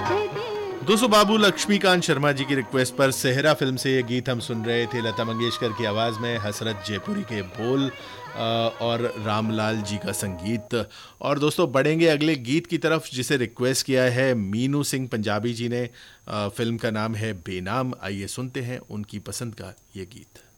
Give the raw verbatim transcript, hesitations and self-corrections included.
दोस्तों, बाबू लक्ष्मीकांत शर्मा जी की रिक्वेस्ट पर सेहरा फिल्म से ये गीत हम सुन रहे थे, लता मंगेशकर की आवाज़ में, हसरत जयपुरी के बोल और रामलाल जी का संगीत। और दोस्तों, बढ़ेंगे अगले गीत की तरफ जिसे रिक्वेस्ट किया है मीनू सिंह पंजाबी जी ने। फिल्म का नाम है बेनाम। आइए सुनते हैं उनकी पसंद का ये गीत।